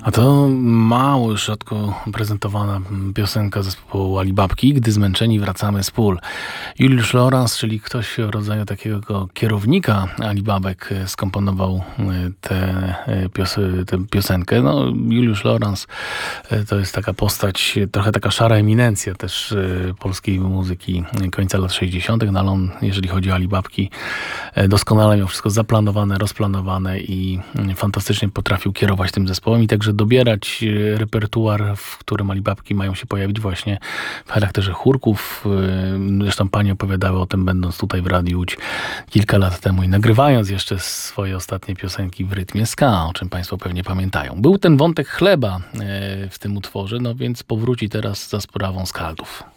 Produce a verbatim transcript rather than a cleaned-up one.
A to mało rzadko prezentowana piosenka zespołu Alibabki, Gdy zmęczeni wracamy z pól. Juliusz Lorans, czyli ktoś w rodzaju takiego kierownika Alibabek, skomponował tę pios- tę piosenkę. No, Juliusz Lorans to jest taka postać, trochę taka szara eminencja też polskiej muzyki końca lat sześćdziesiątych, no ale on, jeżeli chodzi o Alibabki, doskonale miał wszystko zaplanowane, rozplanowane i fantastycznie potrafił kierować tym zespołem i także dobierać repertuar, w którym Alibabki mają się pojawić właśnie w charakterze chórków. Zresztą panie opowiadały o tym, będąc tutaj w Radiu Łódź kilka lat temu i nagrywając jeszcze swoje ostatnie piosenki w rytmie ska, o czym państwo pewnie pamiętają. Był ten wątek chleba w tym utworze, no więc powróci teraz za sprawą Skaldów.